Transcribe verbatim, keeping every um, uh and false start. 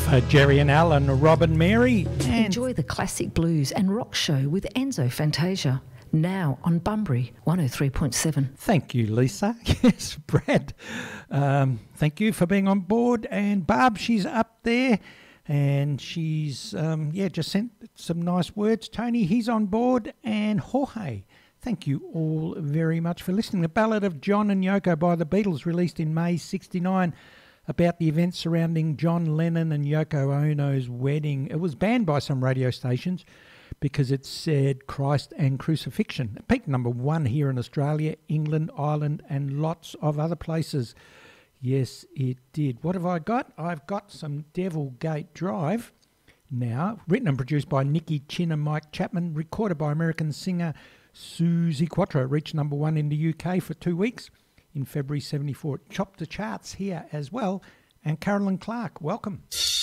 for Jerry and Alan, Rob and Mary. And enjoy the classic blues and rock show with Enzo Fantasia. Now on Bunbury one oh three point seven. Thank you, Lisa. Yes, Brad. Um, thank you for being on board. And Barb, she's up there. And she's, um, yeah, just sent some nice words. Tony, he's on board. And Jorge, thank you all very much for listening. The Ballad of John and Yoko by the Beatles, released in May sixty-nine, about the events surrounding John Lennon and Yoko Ono's wedding. It was banned by some radio stations because it said Christ and crucifixion. It peaked number one here in Australia, England, Ireland, and lots of other places. Yes, it did. What have I got? I've got some Devil Gate Drive now, written and produced by Nicky Chin and Mike Chapman, recorded by American singer Suzi Quatro. It reached number one in the U K for two weeks in February seventy-four. It chopped the charts here as well. And Carolyn Clark, welcome.